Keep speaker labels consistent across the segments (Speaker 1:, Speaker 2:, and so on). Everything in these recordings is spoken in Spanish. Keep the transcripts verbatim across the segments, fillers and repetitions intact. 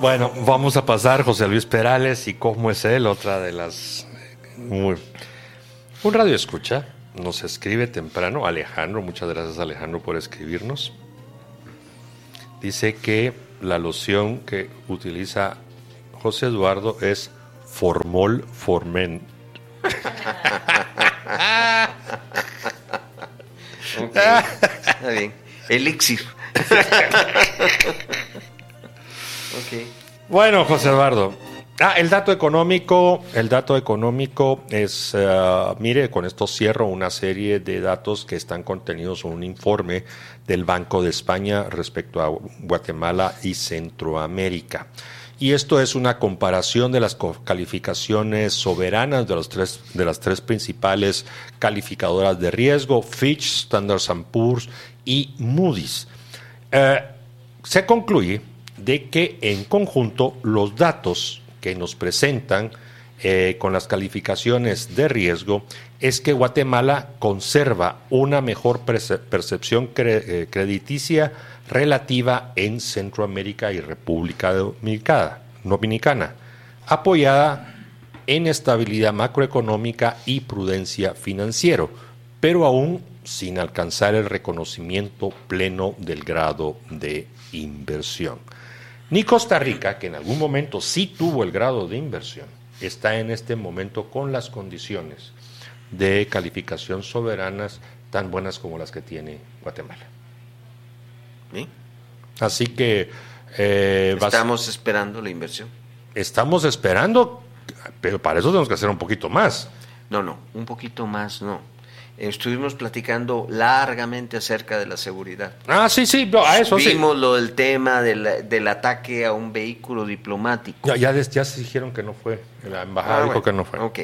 Speaker 1: Bueno, vamos a pasar José Luis Perales y cómo es él, otra de las... Muy... Un radio escucha, nos escribe temprano, Alejandro, muchas gracias Alejandro por escribirnos. Dice que la loción que utiliza José Eduardo es Formol Formen.
Speaker 2: Ok, está bien. Elixir. Okay.
Speaker 1: Bueno, José Eduardo. Ah, el dato económico, el dato económico es, uh, mire, con esto cierro una serie de datos que están contenidos en un informe del Banco de España respecto a Guatemala y Centroamérica. Y esto es una comparación de las calificaciones soberanas de los tres, de las tres principales calificadoras de riesgo, Fitch, Standard and Poor's y Moody's. Uh, se concluye de que en conjunto los datos que nos presentan eh, con las calificaciones de riesgo es que Guatemala conserva una mejor perce- percepción cre- eh, crediticia relativa en Centroamérica y República Dominicana, Dominicana, apoyada en estabilidad macroeconómica y prudencia financiero, pero aún sin alcanzar el reconocimiento pleno del grado de inversión. Ni Costa Rica, que en algún momento sí tuvo el grado de inversión, está en este momento con las condiciones de calificación soberanas tan buenas como las que tiene Guatemala.
Speaker 2: ¿Sí?
Speaker 1: Así que... Eh,
Speaker 2: estamos
Speaker 1: vas,
Speaker 2: esperando la inversión.
Speaker 1: Estamos esperando, pero para eso tenemos que hacer un poquito más.
Speaker 2: No, no, un poquito más no. Estuvimos platicando largamente acerca de la seguridad.
Speaker 1: Ah, sí, sí, no, a eso
Speaker 2: Vimos
Speaker 1: sí.
Speaker 2: Vimos lo del tema del, del ataque a un vehículo diplomático.
Speaker 1: Ya, ya, ya se dijeron que no fue. La embajada
Speaker 2: ah,
Speaker 1: dijo
Speaker 2: bueno,
Speaker 1: que no fue.
Speaker 2: Ok.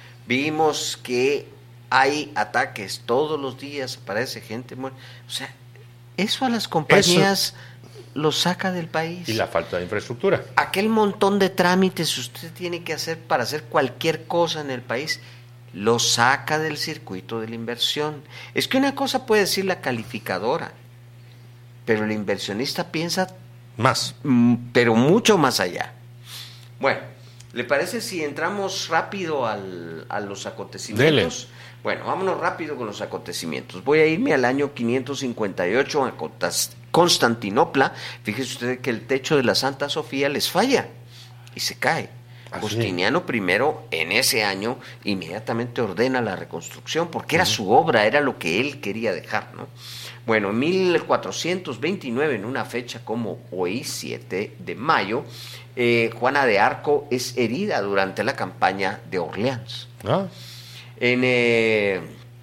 Speaker 2: Vimos que hay ataques todos los días, aparece gente muerta. O sea, eso a las compañías eso, los saca del país.
Speaker 1: Y la falta de infraestructura.
Speaker 2: Aquel montón de trámites usted tiene que hacer para hacer cualquier cosa en el país, lo saca del circuito de la inversión. Es que una cosa puede decir la calificadora, pero el inversionista piensa
Speaker 1: más,
Speaker 2: pero mucho más allá. Bueno, ¿le parece si entramos rápido al, a los acontecimientos?
Speaker 1: Dele.
Speaker 2: Bueno, vámonos rápido con los acontecimientos. Voy a irme al año quinientos cincuenta y ocho a Constantinopla. Fíjese usted que el techo de la Santa Sofía les falla y se cae. Justiniano primero, en ese año, inmediatamente ordena la reconstrucción, porque era uh-huh. su obra, era lo que él quería dejar, ¿no? Bueno, en mil cuatrocientos veintinueve, en una fecha como hoy, siete de mayo, eh, Juana de Arco es herida durante la campaña de Orleans.
Speaker 1: ¿Ah?
Speaker 2: En eh,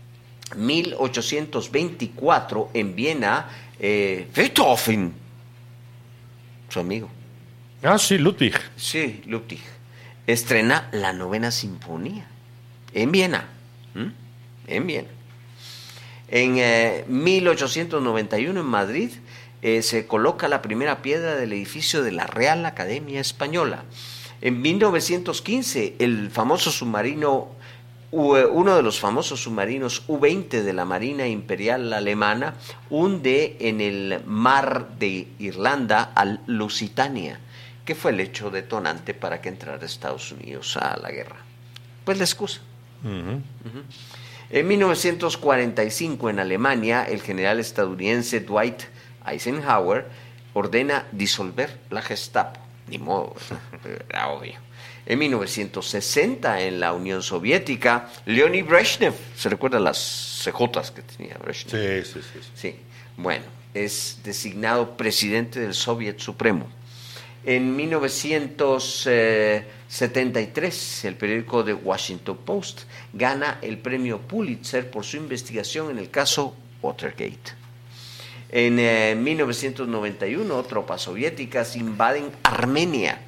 Speaker 2: mil ochocientos veinticuatro, en Viena, eh, Beethoven, su amigo.
Speaker 1: Ah, sí, Ludwig.
Speaker 2: Sí, Ludwig. Estrena la novena sinfonía en Viena. ¿Mm? En Viena. En eh, mil ochocientos noventa y uno en Madrid eh, se coloca la primera piedra del edificio de la Real Academia Española. En mil novecientos quince el famoso submarino, uno de los famosos submarinos U veinte de la Marina Imperial Alemana, hunde en el mar de Irlanda al Lusitania, que fue el hecho detonante para que entrara Estados Unidos a la guerra. Pues la excusa. Uh-huh. Uh-huh. En mil novecientos cuarenta y cinco, en Alemania, el general estadounidense Dwight Eisenhower ordena disolver la Gestapo. Ni modo, era obvio. En mil novecientos sesenta, en la Unión Soviética, Leonid Brezhnev, ¿se recuerdan las cejotas que tenía Brezhnev?
Speaker 1: Sí, sí, sí, sí.
Speaker 2: Sí, bueno, es designado presidente del Soviet Supremo. En mil novecientos setenta y tres, el periódico The Washington Post gana el premio Pulitzer por su investigación en el caso Watergate. En eh, mil novecientos noventa y uno, tropas soviéticas invaden Armenia.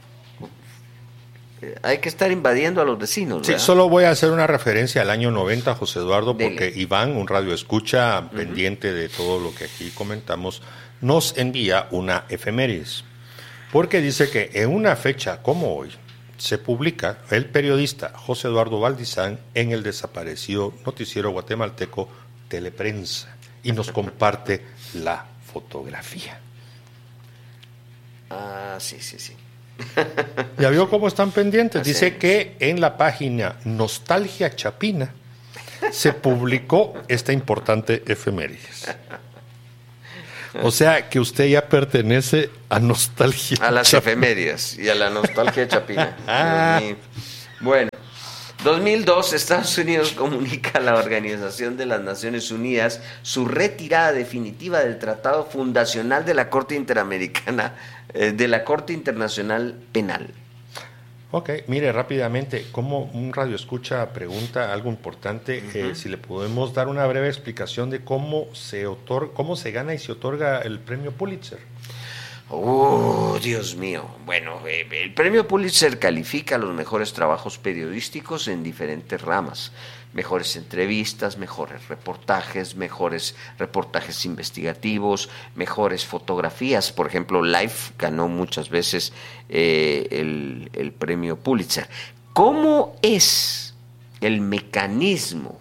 Speaker 2: Eh, hay que estar invadiendo a los vecinos, ¿verdad?
Speaker 1: Sí, solo voy a hacer una referencia al año noventa, José Eduardo,
Speaker 2: Dele.
Speaker 1: Porque Iván, un radio escucha uh-huh. pendiente de todo lo que aquí comentamos, nos envía una efemérides. Porque dice que en una fecha como hoy se publica el periodista José Eduardo Valdizán en el desaparecido noticiero guatemalteco Teleprensa y nos comparte la fotografía.
Speaker 2: Ah, sí, sí, sí.
Speaker 1: ¿Ya vio cómo están pendientes?
Speaker 2: Así
Speaker 1: Dice
Speaker 2: es.
Speaker 1: que en la página Nostalgia Chapina se publicó esta importante efemérides. O sea que usted ya pertenece a Nostalgia
Speaker 2: A las
Speaker 1: Chapina.
Speaker 2: efemérides y a la nostalgia chapina.
Speaker 1: Ah.
Speaker 2: Dios mío. Bueno, dos mil dos, Estados Unidos comunica a la Organización de las Naciones Unidas su retirada definitiva del Tratado Fundacional de la Corte Interamericana, eh, de la Corte Internacional Penal.
Speaker 1: Ok, mire rápidamente, como un radio escucha pregunta algo importante, uh-huh. eh, si le podemos dar una breve explicación de cómo se otorga, cómo se gana y se otorga el premio Pulitzer.
Speaker 2: Oh, Dios mío. Bueno, eh, el premio Pulitzer califica los mejores trabajos periodísticos en diferentes ramas. Mejores entrevistas, mejores reportajes, mejores reportajes investigativos, mejores fotografías. Por ejemplo, Life ganó muchas veces eh, el, el premio Pulitzer. ¿Cómo es el mecanismo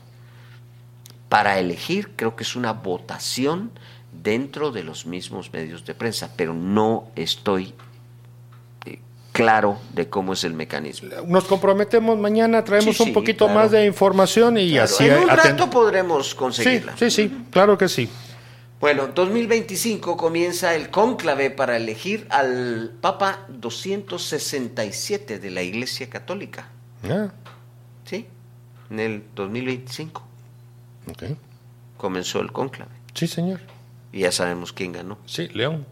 Speaker 2: para elegir? Creo que es una votación dentro de los mismos medios de prensa, pero no estoy eh, claro de cómo es el mecanismo.
Speaker 1: Nos comprometemos mañana, traemos
Speaker 2: sí,
Speaker 1: un
Speaker 2: sí,
Speaker 1: poquito
Speaker 2: claro.
Speaker 1: más de información y
Speaker 2: Claro,
Speaker 1: así...
Speaker 2: en un
Speaker 1: aten-
Speaker 2: rato podremos conseguirla.
Speaker 1: Sí, sí, sí, claro que sí.
Speaker 2: Bueno, dos mil veinticinco comienza el cónclave para elegir al Papa doscientos sesenta y siete de la Iglesia Católica.
Speaker 1: Ah,
Speaker 2: ¿Sí? En el dos mil veinticinco
Speaker 1: ok.
Speaker 2: comenzó el cónclave.
Speaker 1: Sí, señor.
Speaker 2: Y ya sabemos quién ganó.
Speaker 1: Sí, León.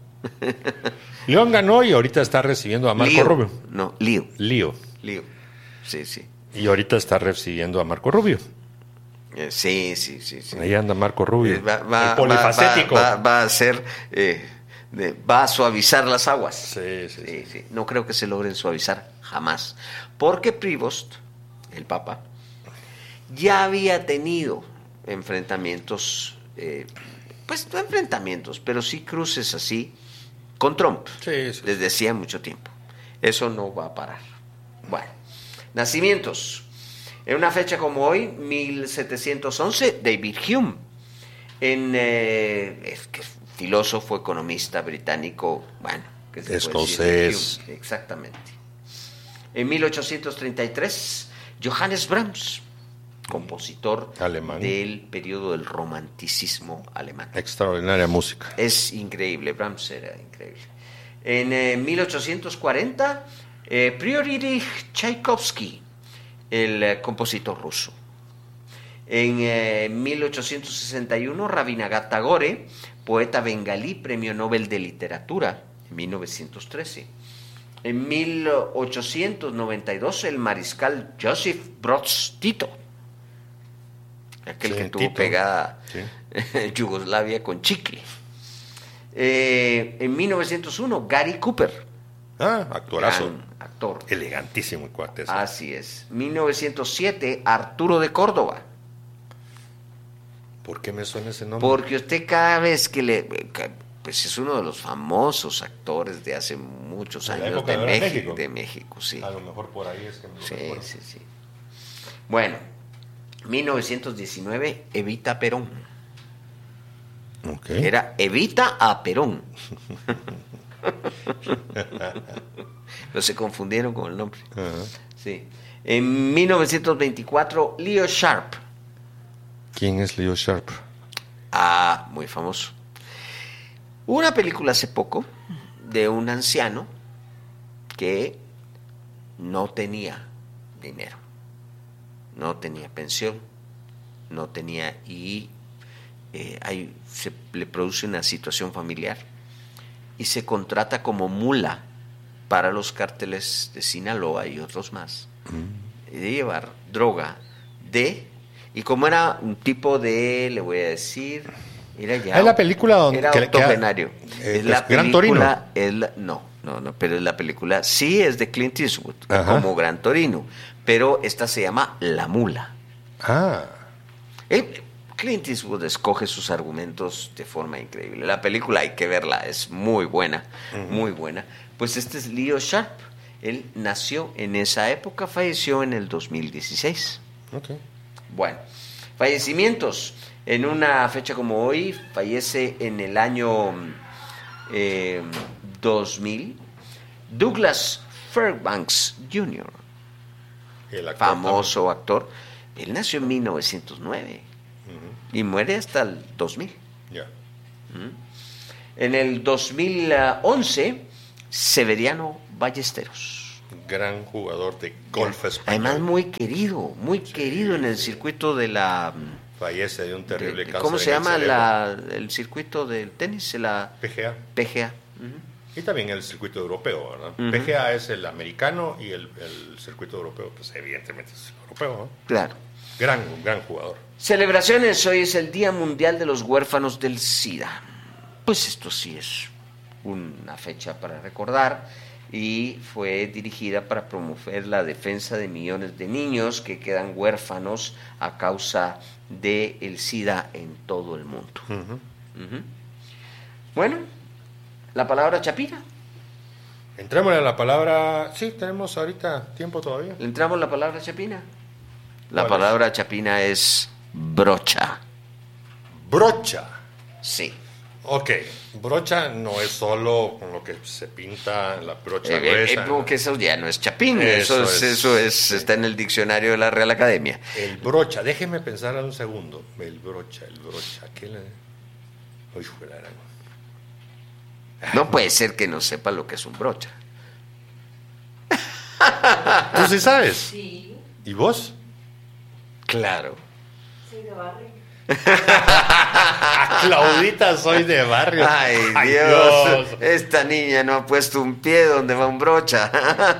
Speaker 1: León ganó y ahorita está recibiendo a Marco
Speaker 2: Lío.
Speaker 1: Rubio.
Speaker 2: No, Lío.
Speaker 1: Lío.
Speaker 2: Lío. Sí, sí.
Speaker 1: Y ahorita está recibiendo a Marco Rubio.
Speaker 2: Eh, sí, sí, sí, sí.
Speaker 1: Ahí anda Marco Rubio.
Speaker 2: Eh, va, va-
Speaker 1: el polifacético.
Speaker 2: Va, va- va a ser, eh, de- va a suavizar las aguas.
Speaker 1: Sí, sí,
Speaker 2: Sí, sí. No creo que se logren suavizar jamás. Porque Prevost, el Papa, ya había tenido enfrentamientos, eh, pues no enfrentamientos, pero sí cruces así con Trump.
Speaker 1: Sí, sí.
Speaker 2: Desde hacía mucho tiempo. Eso no va a parar. Bueno, nacimientos. En una fecha como hoy, mil setecientos once, David Hume, en, eh, es que es filósofo, economista británico, bueno, que se puede decir de
Speaker 1: Escocés.
Speaker 2: Hume, exactamente. En mil ochocientos treinta y tres, Johannes Brahms, compositor
Speaker 1: Alemán.
Speaker 2: del periodo del romanticismo alemán.
Speaker 1: Extraordinaria música.
Speaker 2: Es increíble, Brahms era increíble. En eh, mil ochocientos cuarenta, eh, Fyodor Tchaikovsky, el eh, compositor ruso. En eh, mil ochocientos sesenta y uno, Rabindranath Tagore, poeta bengalí, premio Nobel de Literatura, en mil novecientos trece. En mil ochocientos noventa y dos, el mariscal Joseph Broz Tito, aquel
Speaker 1: Sí,
Speaker 2: que tuvo
Speaker 1: Tito.
Speaker 2: pegada
Speaker 1: Sí.
Speaker 2: Yugoslavia con chicle. Eh, en mil novecientos uno, Gary Cooper,
Speaker 1: Ah, actorazo.
Speaker 2: gran actor.
Speaker 1: Elegantísimo el cuate ese.
Speaker 2: Así es. mil novecientos siete, Arturo de Córdoba.
Speaker 1: ¿Por qué me suena ese nombre?
Speaker 2: Porque usted cada vez que le... Pues es uno de los famosos actores de hace muchos
Speaker 1: De la
Speaker 2: años
Speaker 1: época
Speaker 2: de
Speaker 1: de
Speaker 2: México,
Speaker 1: México.
Speaker 2: de México, sí.
Speaker 1: A lo mejor por ahí es que me lo
Speaker 2: Sí,
Speaker 1: recuerdo.
Speaker 2: sí, sí. Bueno, mil novecientos diecinueve, Evita Perón.
Speaker 1: Ok.
Speaker 2: Era Evita a Perón. Pero se confundieron con el nombre.
Speaker 1: Ajá.
Speaker 2: Sí. En mil novecientos veinticuatro, Leo Sharp.
Speaker 1: ¿Quién es Leo Sharp?
Speaker 2: Ah, muy famoso. Hubo una película hace poco de un anciano que no tenía dinero, no tenía pensión, no tenía y eh, hay, se le produce una situación familiar y se contrata como mula para los cárteles de Sinaloa y otros más, mm. de llevar droga de, y como era un tipo de, le voy a decir, era ya...
Speaker 1: Es la película donde...
Speaker 2: Era
Speaker 1: que- que-
Speaker 2: octogenario.
Speaker 1: eh,
Speaker 2: es la
Speaker 1: Gran
Speaker 2: película, es la- no, no, no, pero es la película, sí es de Clint Eastwood,
Speaker 1: Ajá.
Speaker 2: como Gran Torino, pero esta se llama La Mula.
Speaker 1: Ah,
Speaker 2: Eh, Clint Eastwood escoge sus argumentos de forma increíble. La película hay que verla, es muy buena, uh-huh. muy buena. Pues este es Leo Sharp. Él nació en esa época, falleció en el dos mil dieciséis.
Speaker 1: ok.
Speaker 2: Bueno, fallecimientos. En una fecha como hoy, fallece en el año eh, dos mil Douglas Fairbanks junior,
Speaker 1: El actor
Speaker 2: famoso también. actor. Él nació en mil novecientos nueve uh-huh. y muere hasta el dos mil.
Speaker 1: Yeah.
Speaker 2: Uh-huh. En el dos mil once, Severiano Ballesteros.
Speaker 1: Gran jugador de golf español.
Speaker 2: Además, muy querido, muy sí. querido en el circuito de la...
Speaker 1: Fallece de un terrible
Speaker 2: de, de,
Speaker 1: cáncer.
Speaker 2: ¿Cómo se llama la, el circuito del tenis? La
Speaker 1: P G A.
Speaker 2: P G A. Uh-huh.
Speaker 1: Y también el circuito europeo, ¿verdad? Uh-huh. P G A es el americano y el, el circuito europeo, pues evidentemente es el europeo, ¿no?
Speaker 2: Claro.
Speaker 1: Gran, gran jugador.
Speaker 2: Celebraciones, hoy es el Día Mundial de los Huérfanos del SIDA. Pues esto sí es una fecha para recordar y fue dirigida para promover la defensa de millones de niños que quedan huérfanos a causa del SIDA en todo el mundo. Uh-huh. Uh-huh. Bueno, la palabra chapina.
Speaker 1: Entrémosle a la palabra... Sí, tenemos ahorita tiempo todavía.
Speaker 2: ¿Le entramos la palabra chapina? La palabra es? chapina es brocha.
Speaker 1: ¿Brocha?
Speaker 2: Sí.
Speaker 1: Ok, brocha no es solo con lo que se pinta la brocha
Speaker 2: eh,
Speaker 1: gruesa.
Speaker 2: Eh, porque eso ya no es chapín, eso, eso es, es, eso es sí. está en el diccionario de la Real Academia.
Speaker 1: El brocha, déjeme pensar un segundo. El brocha, el brocha, ¿qué le...? Uy, fuera de Ay,
Speaker 2: no puede ser que no sepa lo que es un brocha.
Speaker 1: ¿Tú sí sabes?
Speaker 3: Sí.
Speaker 1: ¿Y vos?
Speaker 2: Claro.
Speaker 3: Soy de barrio.
Speaker 1: Claudita, soy de barrio.
Speaker 2: Ay, Ay Dios. Dios, esta niña no ha puesto un pie donde va un brocha.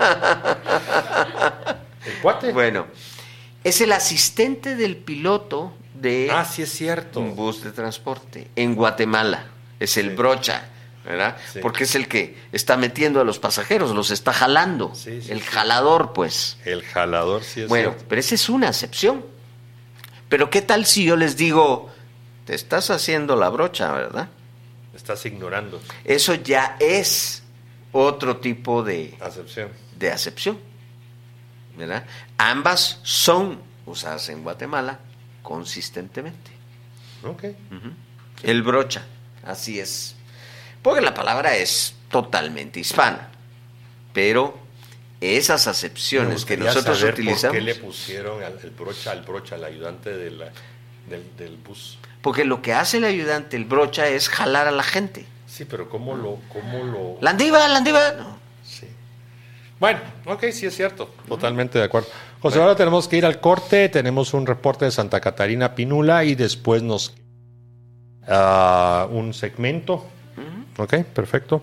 Speaker 1: ¿El cuate?
Speaker 2: Bueno, es el asistente del piloto de
Speaker 1: ah, sí es cierto.
Speaker 2: un bus de transporte en Guatemala. Es el sí. brocha, ¿verdad? Sí. Porque es el que está metiendo a los pasajeros, los está jalando. Sí, sí, el sí. jalador, pues.
Speaker 1: El jalador, sí es
Speaker 2: bueno,
Speaker 1: cierto.
Speaker 2: Pero esa es una acepción. Pero ¿qué tal si yo les digo, te estás haciendo la brocha, ¿verdad?
Speaker 1: Estás ignorando.
Speaker 2: Eso ya es otro tipo de
Speaker 1: acepción.
Speaker 2: De acepción, ¿verdad? Ambas son usadas en Guatemala consistentemente.
Speaker 1: Ok.
Speaker 2: Uh-huh. El brocha, así es. Porque la palabra es totalmente hispana, pero esas acepciones que nosotros utilizamos.
Speaker 1: ¿Por qué le pusieron al, el brocha al brocha, al ayudante de la, del, del bus?
Speaker 2: Porque lo que hace el ayudante, el brocha, es jalar a la gente.
Speaker 1: Sí, pero ¿cómo lo...? Cómo lo...
Speaker 2: ¡La andiva, la andiva! No.
Speaker 1: Sí. Bueno, ok, sí es cierto. Totalmente de acuerdo. José, bueno. Ahora tenemos que ir al corte. Tenemos un reporte de Santa Catarina Pinula y después nos... Uh, un segmento. Uh-huh. Ok, perfecto.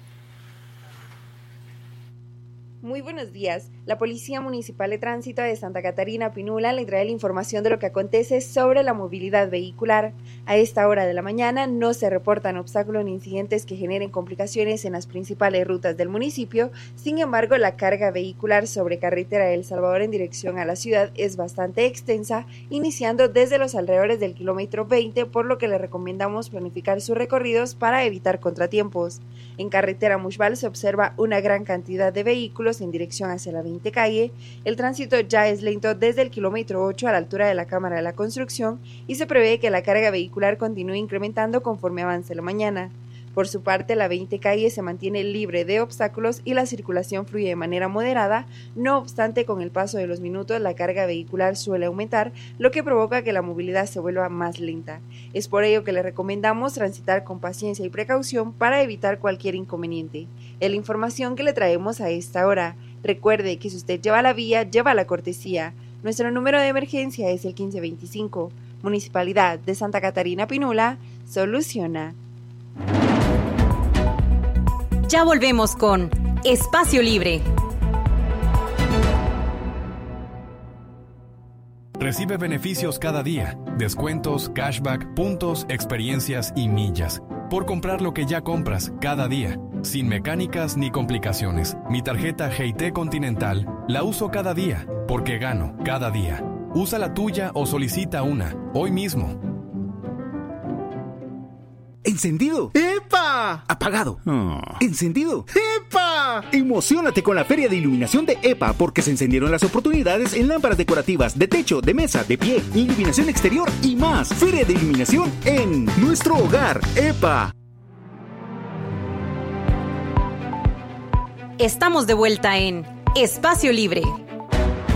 Speaker 3: Muy buenos días. La Policía Municipal de Tránsito de Santa Catarina Pinula le trae la información de lo que acontece sobre la movilidad vehicular. A esta hora de la mañana no se reportan obstáculos ni incidentes que generen complicaciones en las principales rutas del municipio. Sin embargo, la carga vehicular sobre carretera de El Salvador en dirección a la ciudad es bastante extensa, iniciando desde los alrededores del kilómetro veinte, por lo que le recomendamos planificar sus recorridos para evitar contratiempos. En carretera Mushbal se observa una gran cantidad de vehículos en dirección hacia la veinte calle. El tránsito ya es lento desde el kilómetro ocho a la altura de la Cámara de la Construcción y se prevé que la carga vehicular continúe incrementando conforme avance la mañana. Por su parte, la veinte calle se mantiene libre de obstáculos y la circulación fluye de manera moderada. No obstante, con el paso de los minutos, la carga vehicular suele aumentar, lo que provoca que la movilidad se vuelva más lenta. Es por ello que le recomendamos transitar con paciencia y precaución para evitar cualquier inconveniente. Es la información que le traemos a esta hora. Recuerde que si usted lleva la vía, lleva la cortesía. Nuestro número de emergencia es el quince veinticinco. Municipalidad de Santa Catarina Pinula, soluciona.
Speaker 4: Ya volvemos con Espacio Libre.
Speaker 5: Recibe beneficios cada día, descuentos, cashback, puntos, experiencias y millas. Por comprar lo que ya compras cada día, sin mecánicas ni complicaciones. Mi tarjeta G T Continental la uso cada día, porque gano cada día. Usa la tuya o solicita una, hoy mismo.
Speaker 6: ¿Encendido? ¡Epa! Apagado. Oh. ¿Encendido? ¡Epa! Emociónate con la Feria de Iluminación de EPA, porque se encendieron las oportunidades en lámparas decorativas, de techo, de mesa, de pie, iluminación exterior y más. Feria de Iluminación en nuestro hogar, EPA.
Speaker 4: Estamos de vuelta en Espacio Libre.